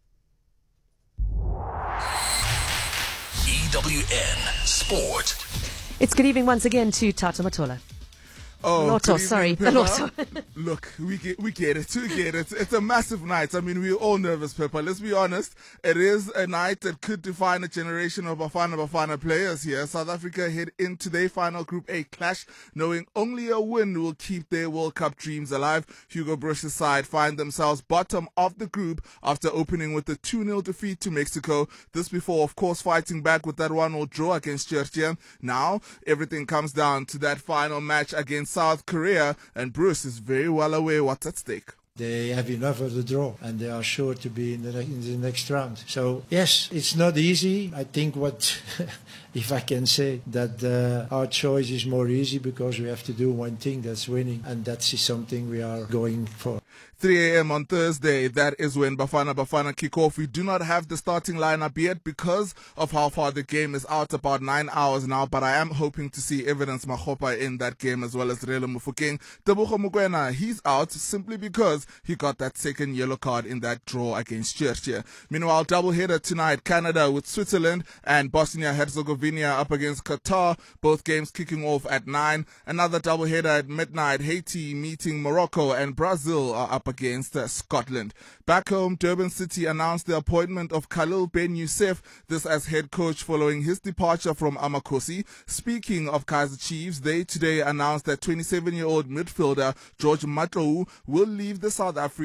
S9: EWN Sport.
S1: It's good evening once again to Tata Matola.
S2: Oh,
S1: Lotto, sorry. The Lotto.
S2: Look, we get it. It's a massive night. I mean, we're all nervous, Pepper. Let's be honest. It is a night that could define a generation of Bafana players here. South Africa head into their final Group A clash, knowing only a win will keep their World Cup dreams alive. Hugo Broch's side find themselves bottom of the group after opening with a 2-0 defeat to Mexico. This before, of course, fighting back with that 1-0 draw against Georgia. Now, everything comes down to that final match against South Korea, and Bruce is very well aware what's at stake.
S5: They have enough of the draw, and they are sure to be in the next round. So, yes, it's not easy. I think if I can say that our choice is more easy because we have to do one thing, that's winning, and that's something we are going for.
S2: 3 a.m. on Thursday. That is when Bafana kick off. We do not have the starting lineup yet because of how far the game is out, about 9 hours now, but I am hoping to see Evidence Makgopa in that game as well as Relo Mufokeng. Tebogo Mokoena, he's out simply because he got that second yellow card in that draw against Churchill. Meanwhile, doubleheader tonight, Canada with Switzerland and Bosnia-Herzegovina up against Qatar, both games kicking off at 9. Another doubleheader at midnight, Haiti meeting Morocco and Brazil are up against Scotland. Back home, Durban City announced the appointment of Khalil Ben Youssef, this as head coach following his departure from Amakosi. Speaking of Kaizer Chiefs, they today announced that 27-year-old midfielder George Matlou will leave the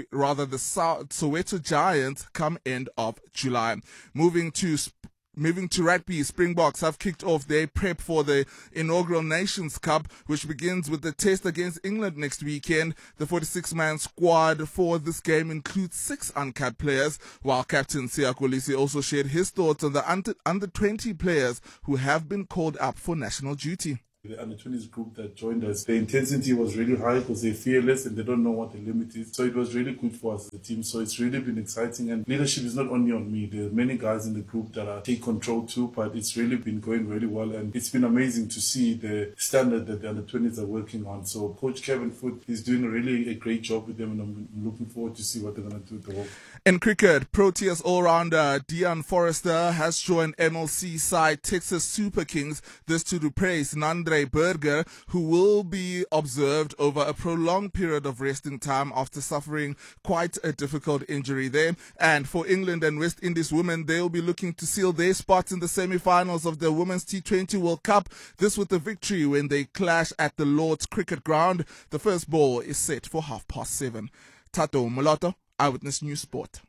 S2: Soweto Giants come end of July. Moving to rugby, Springboks have kicked off their prep for the inaugural Nations Cup, which begins with the test against England next weekend. The 46-man squad for this game includes 6 uncapped players, while Captain Siya Kolisi also shared his thoughts on the under-20 players who have been called up for national duty.
S6: The under-20s group that joined us, the intensity was really high because they're fearless and they don't know what the limit is. So it was really good for us as a team. So it's really been exciting. And leadership is not only on me. There are many guys in the group that take control too, but it's really been going really well. And it's been amazing to see the standard that the under-20s are working on. So Coach Kevin Foote is doing a great job with them, and I'm looking forward to see what they're going to do at the World Cup.
S2: In cricket, Proteas all-rounder Dion Forrester has joined MLC side Texas Super Kings, this to replace Nandre Berger, who will be observed over a prolonged period of resting time after suffering quite a difficult injury there. And for England and West Indies women, they'll be looking to seal their spots in the semi-finals of the Women's T20 World Cup, this with a victory when they clash at the Lord's Cricket Ground. The first ball is set for 7:30. Tato Moloto, Eyewitness News Sport.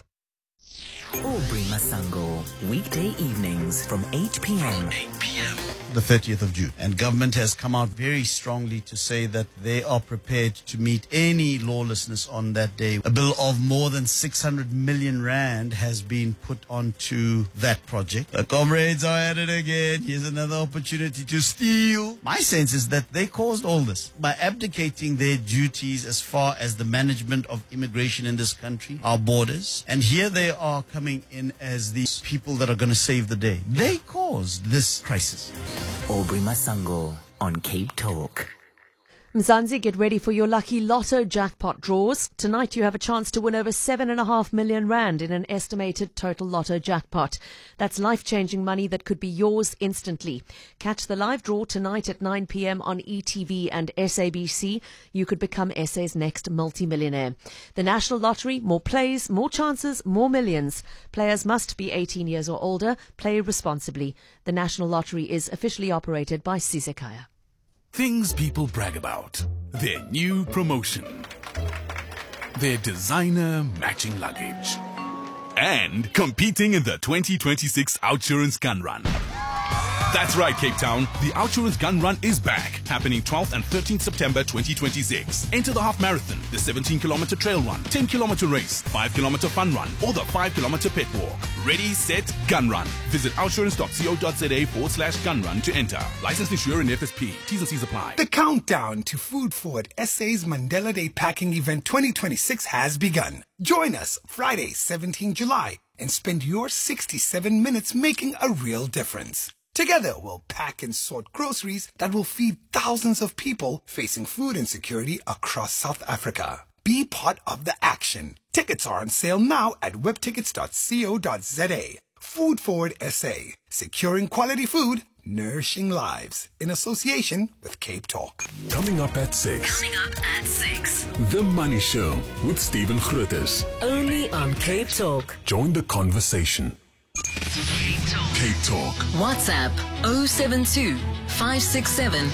S7: Aubrey Masango, weekday evenings from 8 p.m.
S10: The 30th of June. And government has come out very strongly to say that they are prepared to meet any lawlessness on that day. A bill of more than 600 million rand has been put onto that project. The comrades are at it again. Here's another opportunity to steal. My sense is that they caused all this by abdicating their duties as far as the management of immigration in this country, our borders. And here they are coming in as these people that are going to save the day. They caused this crisis.
S7: Aubrey Masango on Cape Talk.
S1: Mzansi, get ready for your lucky lotto jackpot draws. Tonight you have a chance to win over 7.5 million rand in an estimated total lotto jackpot. That's life-changing money that could be yours instantly. Catch the live draw tonight at 9 p.m. on ETV and SABC. You could become SA's next multimillionaire. The National Lottery, more plays, more chances, more millions. Players must be 18 years or older. Play responsibly. The National Lottery is officially operated by Sisekaya.
S20: Things people brag about. Their new promotion. Their designer matching luggage. And competing in the 2026 Outsurance Gun Run. That's right, Cape Town. The Outsurance Gun Run is back, happening 12th and 13th September 2026. Enter the half marathon, the 17-kilometer trail run, 10-kilometer race, 5-kilometer fun run, or the 5-kilometer pet walk. Ready, set, gun run. Visit outsurance.co.za/gun run to enter. Licensed insurer and FSP. T's and C's apply.
S24: The countdown to Food Forward SA's Mandela Day Packing Event 2026 has begun. Join us Friday, 17 July, and spend your 67 minutes making a real difference. Together, we'll pack and sort groceries that will feed thousands of people facing food insecurity across South Africa. Be part of the action. Tickets are on sale now at webtickets.co.za. Food Forward SA, securing quality food, nourishing lives, in association with Cape Talk.
S9: Coming up at 6. The Money Show with Stephen Grootes.
S3: Only on Cape Talk.
S9: Join the conversation. Cape Talk.
S3: WhatsApp 072 567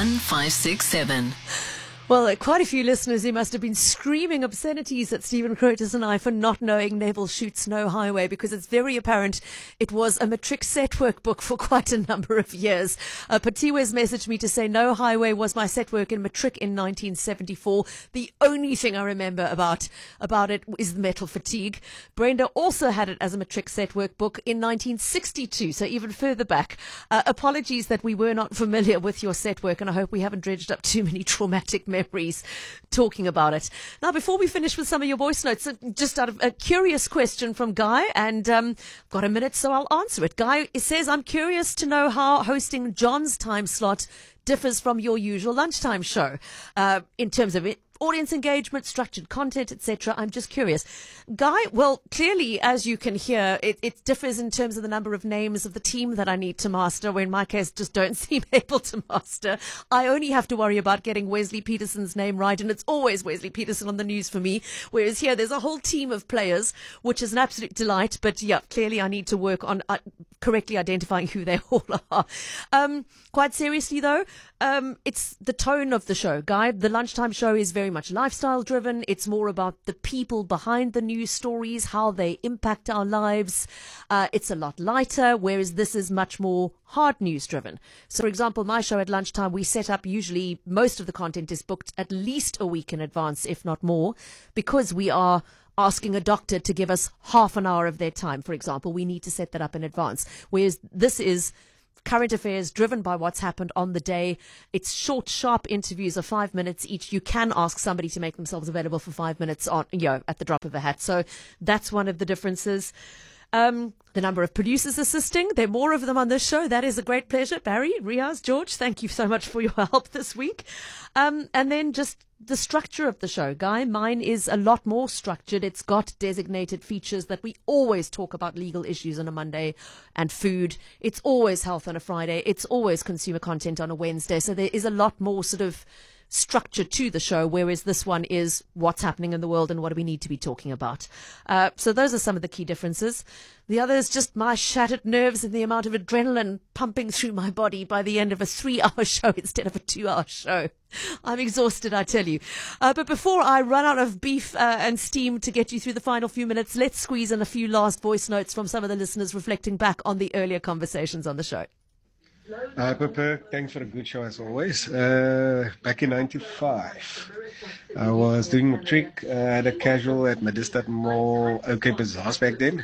S3: 1567.
S1: Well, quite a few listeners who must have been screaming obscenities at Stephen Grootes and I for not knowing Neville shoots No Highway, because it's very apparent it was a matric set work book for quite a number of years. Patiwe's messaged me to say No Highway was my set work in matric in 1974. The only thing I remember about it is the metal fatigue. Brenda also had it as a matric set work book in 1962, so even further back. Apologies that we were not familiar with your set work, and I hope we haven't dredged up too many traumatic memories memories talking about it. Now, before we finish with some of your voice notes, just out of a curious question from Guy, and got a minute, so I'll answer it. Guy says, I'm curious to know how hosting John's time slot differs from your usual lunchtime show in terms of it. Audience engagement, structured content, etc. I'm just curious. Guy, well, clearly, as you can hear, it differs in terms of the number of names of the team that I need to master, or in my case, just don't seem able to master. I only have to worry about getting Wesley Peterson's name right, and it's always Wesley Peterson on the news for me. Whereas here, there's a whole team of players, which is an absolute delight. But yeah, clearly I need to work on correctly identifying who they all are. Quite seriously, though, it's the tone of the show, Guy. The lunchtime show is very much lifestyle driven. It's more about the people behind the news stories, how they impact our lives. It's a lot lighter, whereas this is much more hard news driven. So, for example, my show at lunchtime, we set up, usually most of the content is booked at least a week in advance, if not more, because we are asking a doctor to give us half an hour of their time, for example. We need to set that up in advance. Whereas this is current affairs driven by what's happened on the day. It's short, sharp interviews of 5 minutes each. You can ask somebody to make themselves available for 5 minutes on, at the drop of a hat. So that's one of the differences. The number of producers assisting, there are more of them on this show. That is a great pleasure. Barry, Riaz, George, thank you so much for your help this week. And then just the structure of the show, Guy. Mine is a lot more structured. It's got designated features that we always talk about legal issues on a Monday and food. It's always health on a Friday. It's always consumer content on a Wednesday. So there is a lot more sort of structure to the show, whereas this one is what's happening in the world and what do we need to be talking about. So those are some of the key differences. The other is just my shattered nerves and the amount of adrenaline pumping through my body by the end of a 3-hour show instead of a 2-hour show. I'm exhausted, I tell you. But before I run out of beef and steam to get you through the final few minutes, let's squeeze in a few last voice notes from some of the listeners reflecting back on the earlier conversations on the show.
S11: Hi, Pippa. Thanks for a good show as always. Back in 95, I was doing matric at a casual at Medistad Mall, OK Bazaars back then.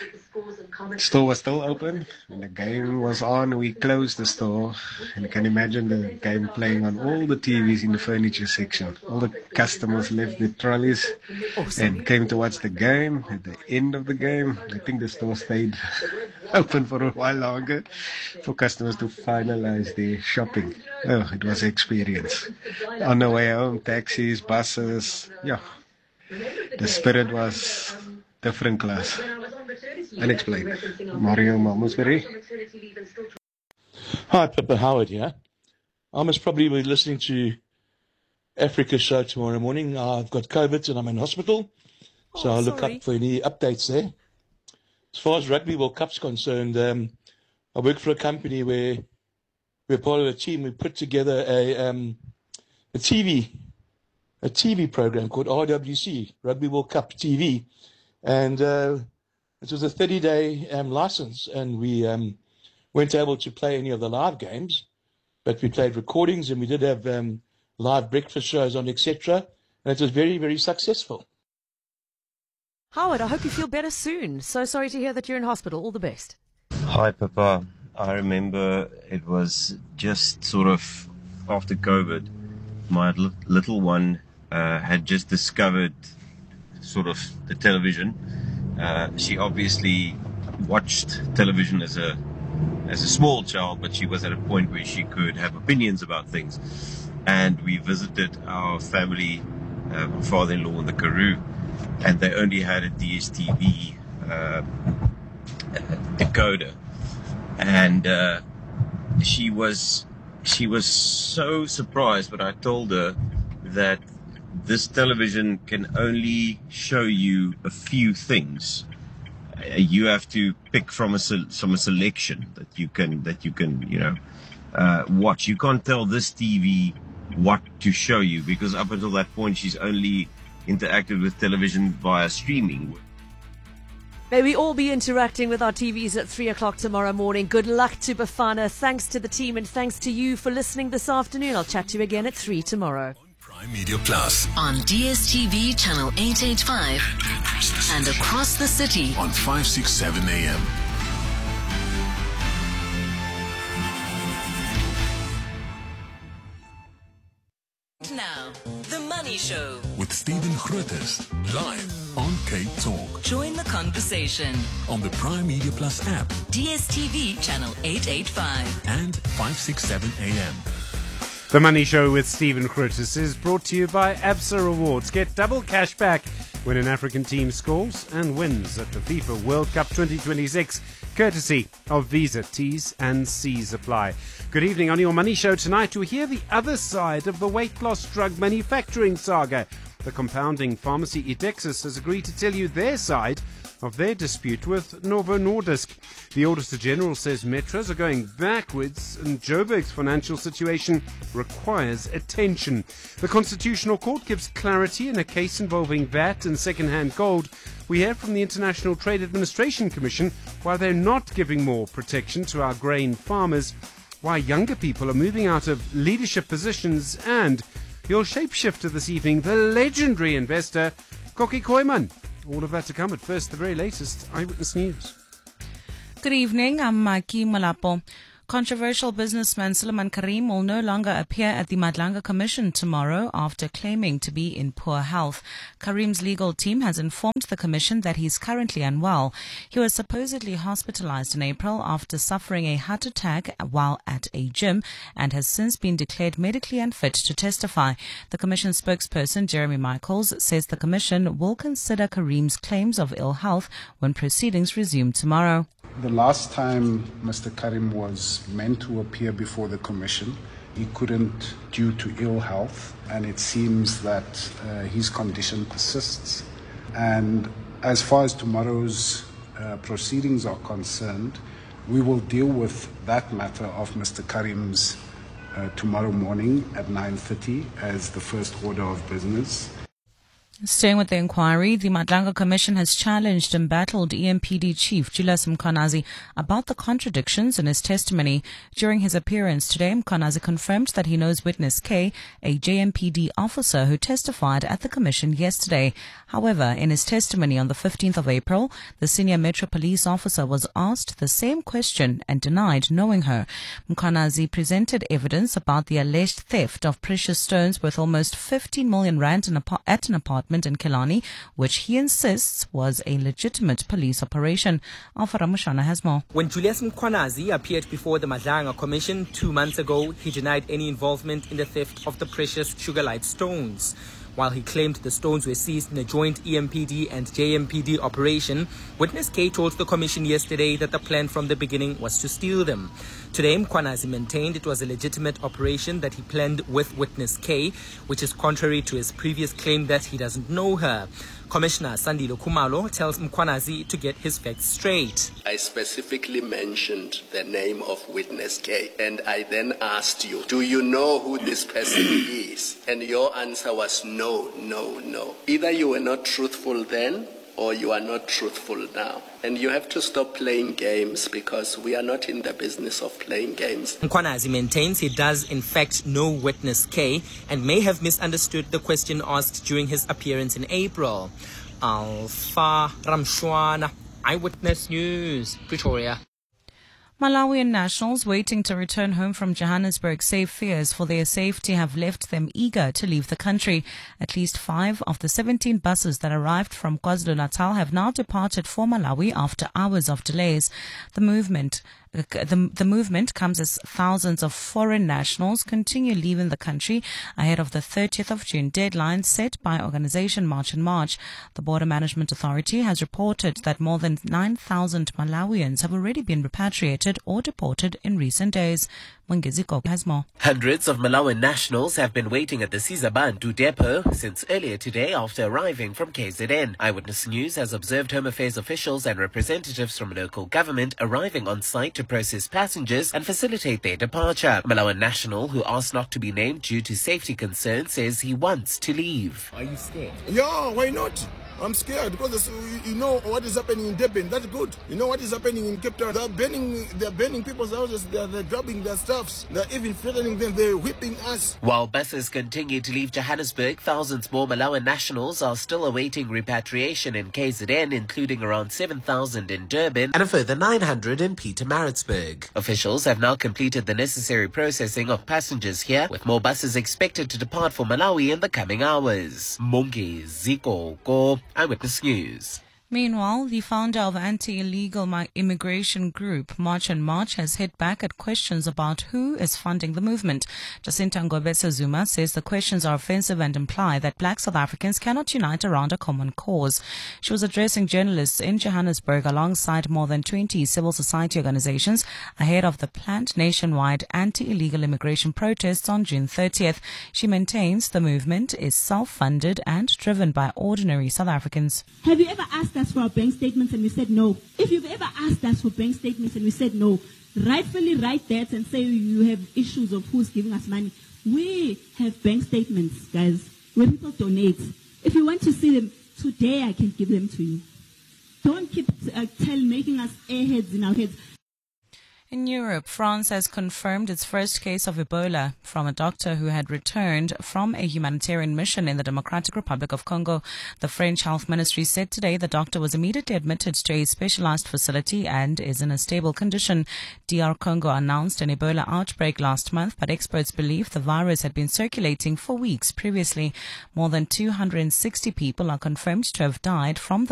S11: Store was still open. When the game was on, we closed the store. And you can imagine the game playing on all the TVs in the furniture section. All the customers left their trolleys and came to watch the game. At the end of the game, I think the store stayed open for a while longer for customers to finalize their shopping. Oh, it was an experience. On the way home, taxis, buses, yeah. The spirit was different class. Unexplained. Mario Malmesbury.
S12: Hi, Pippa Howard here. I must probably be listening to Africa's show tomorrow morning. I've got COVID and I'm in hospital, so I'll look up for any updates there. As far as Rugby World Cup's concerned, I work for a company where we're part of a team. We put together a TV program called RWC, Rugby World Cup TV, and it was a 30-day license, and we weren't able to play any of the live games, but we played recordings, and we did have live breakfast shows on, etc., and it was very, very successful.
S1: Howard, I hope you feel better soon. So sorry to hear that you're in hospital. All the best.
S13: Hi, Papa. I remember it was just sort of after COVID. My little one had just discovered sort of the television. She obviously watched television as a small child, but she was at a point where she could have opinions about things. And we visited our family, father-in-law in the Karoo, and they only had a DSTV decoder. And she was so surprised when I told her that this television can only show you a few things. You have to pick from a selection that you can watch. You can't tell this TV what to show you, because up until that point she's only interacted with television via streaming.
S1: May we all be interacting with our TVs at 3 o'clock tomorrow morning. Good luck to Bafana. Thanks to the team and thanks to you for listening this afternoon. I'll chat to you again at 3 tomorrow.
S9: Prime Media Plus.
S3: On DSTV channel 885 and across the city
S9: on 567 AM.
S3: Now.
S9: Stephen Grootes, live on Cape Talk.
S3: Join the conversation.
S9: On the Prime Media Plus app.
S3: DSTV channel 885.
S9: And 567 AM.
S23: The Money Show with Stephen Grootes is brought to you by ABSA Rewards. Get double cash back when an African team scores and wins at the FIFA World Cup 2026, courtesy of Visa. T's and C's apply. Good evening. On your Money Show tonight, you'll hear the other side of the weight loss drug manufacturing saga. The compounding pharmacy Edexis has agreed to tell you their side of their dispute with Novo Nordisk. The Auditor General says metros are going backwards and Joburg's financial situation requires attention. The Constitutional Court gives clarity in a case involving VAT and second-hand gold. We hear from the International Trade Administration Commission why they're not giving more protection to our grain farmers, why younger people are moving out of leadership positions, and your shapeshifter this evening, the legendary investor Koki Koiman. All of that to come, at first the very latest Eyewitness News.
S4: Good evening, I'm Maki Malapo. Controversial businessman Suleiman Karim will no longer appear at the Madlanga Commission tomorrow after claiming to be in poor health. Karim's legal team has informed the Commission that he's currently unwell. He was supposedly hospitalized in April after suffering a heart attack while at a gym and has since been declared medically unfit to testify. The Commission spokesperson Jeremy Michaels says the Commission will consider Karim's claims of ill health when proceedings resume tomorrow.
S14: The last time Mr. Karim was meant to appear before the Commission, he couldn't due to ill health, and it seems that his condition persists. And as far as tomorrow's proceedings are concerned, we will deal with that matter of Mr. Karim's tomorrow morning at 9:30 as the first order of business.
S4: Staying with the inquiry, the Madlanga Commission has challenged and battled EMPD Chief Julius Mkhwanazi about the contradictions in his testimony. During his appearance today, Mkhwanazi confirmed that he knows Witness K, a JMPD officer who testified at the Commission yesterday. However, in his testimony on the 15th of April, the senior Metro Police officer was asked the same question and denied knowing her. Mkhwanazi presented evidence about the alleged theft of precious stones worth almost 15 million rand at an apartment in Killarney, which he insists was a legitimate police operation. Alpha Ramushana has more.
S15: When Julius Mkhwanazi appeared before the Madlanga Commission 2 months ago, he denied any involvement in the theft of the precious Sugarlight stones. While he claimed the stones were seized in a joint EMPD and JMPD operation, Witness K told the Commission yesterday that the plan from the beginning was to steal them. Today, Mkhwanazi maintained it was a legitimate operation that he planned with Witness K, which is contrary to his previous claim that he doesn't know her. Commissioner Sandile Khumalo tells Mkhwanazi to get his facts straight.
S16: I specifically mentioned the name of Witness K, and I then asked you, do you know who this person is? And your answer was no. Either you were not truthful then, or you are not truthful now. And you have to stop playing games, because we are not in the business of playing games.
S15: Mkhwanazi maintains he does in fact know Witness K and may have misunderstood the question asked during his appearance in April. Alpha Ramshwana, Eyewitness News, Pretoria.
S4: Malawian nationals waiting to return home from Johannesburg say fears for their safety have left them eager to leave the country. At least 5 of the 17 buses that arrived from KwaZulu-Natal have now departed for Malawi after hours of delays. The movement comes as thousands of foreign nationals continue leaving the country ahead of the 30th of June deadline set by Organisation March and March. The Border Management Authority has reported that more than 9,000 Malawians have already been repatriated or deported in recent days. Mungeziko has more.
S25: Hundreds of Malawian nationals have been waiting at the Sizabantu depot since earlier today after arriving from KZN. Eyewitness News has observed Home Affairs officials and representatives from local government arriving on site to process passengers and facilitate their departure. Malawian national who asked not to be named due to safety concerns says he wants to leave.
S26: Are you scared? Yeah, why not?
S17: I'm scared because you know what is happening in Durban. That's good. You know what is happening in Cape Town. They're burning people's houses. They're grabbing their stuffs. They're even threatening them. They're whipping us.
S25: While buses continue to leave Johannesburg, thousands more Malawian nationals are still awaiting repatriation in KZN, including around 7,000 in Durban and a further 900 in Pietermaritzburg. Officials have now completed the necessary processing of passengers here, with more buses expected to depart for Malawi in the coming hours. Mongi Ziko Go, Eyewitness News.
S4: Meanwhile, the founder of anti-illegal immigration group March and March has hit back at questions about who is funding the movement. Jacinta Ngobese Zuma says the questions are offensive and imply that black South Africans cannot unite around a common cause. She was addressing journalists in Johannesburg alongside more than 20 civil society organizations ahead of the planned nationwide anti-illegal immigration protests on June 30th. She maintains the movement is self-funded and driven by ordinary South Africans.
S18: Have you ever asked us for our bank statements and we said no? If you've ever asked us for bank statements and we said no, rightfully write that and say you have issues of who's giving us money. We have bank statements, guys, where people donate. If you want to see them, today I can give them to you. Don't keep making us airheads in our heads.
S4: In Europe, France has confirmed its first case of Ebola from a doctor who had returned from a humanitarian mission in the Democratic Republic of Congo. The French Health Ministry said today the doctor was immediately admitted to a specialized facility and is in a stable condition. DR Congo announced an Ebola outbreak last month, but experts believe the virus had been circulating for weeks previously. More than 260 people are confirmed to have died from the